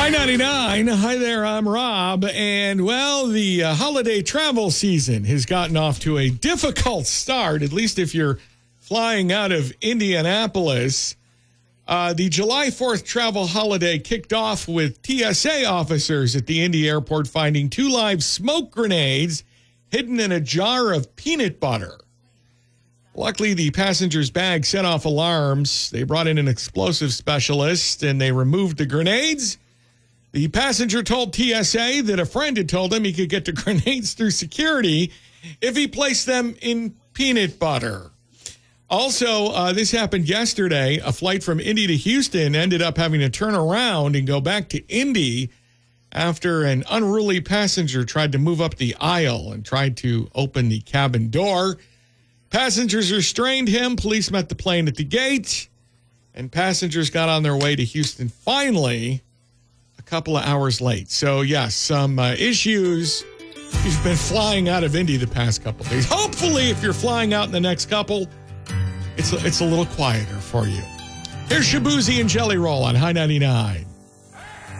Hi 99. Hi there, I'm Rob. And, well, the holiday travel season has gotten off to a difficult start, at least if you're flying out of Indianapolis. The July 4th travel holiday kicked off with TSA officers at the Indy airport finding 2 live smoke grenades hidden in a jar of peanut butter. Luckily, the passenger's bag set off alarms. They brought in an explosive specialist, and they removed the grenades. The passenger told TSA that a friend had told him he could get the grenades through security if he placed them in peanut butter. Also, this happened yesterday. A flight from Indy to Houston ended up having to turn around and go back to Indy after an unruly passenger tried to move up the aisle and tried to open the cabin door. Passengers restrained him. Police met the plane at the gate, and passengers got on their way to Houston finally a couple of hours late. So, yes, some issues. You've been flying out of Indy the past couple of days. Hopefully, if you're flying out in the next couple, it's a little quieter for you. Here's Shabuzi and Jelly Roll on High 99.